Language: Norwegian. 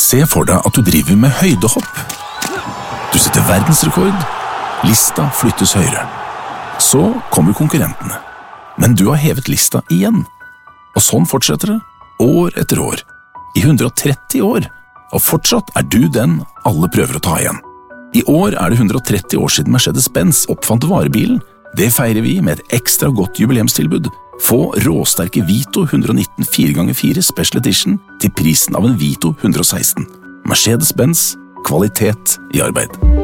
Se for deg at du driver med høydehopp. Du setter verdensrekord. Lista flyttes høyere. Så kommer konkurrentene. Men du har hevet lista igjen. Og sånn fortsetter det, år etter år. I 130 år. Og fortsatt er du den alle prøver å ta igjen. I år er det 130 år siden Mercedes-Benz oppfant varebilen. Det feirer vi med et ekstra godt jubileumstilbud. Få råsterke Vito 119 4x4 Special Edition til prisen av en Vito 116. Mercedes-Benz, kvalitet i arbeid.